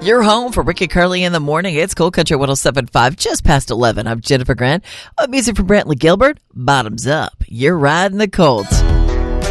You're home for Ricky Curley in the morning. It's Cold Country 107.5, just past 11. I'm Jennifer Grant. Music from Brantley Gilbert. Bottoms up. You're riding the Colts.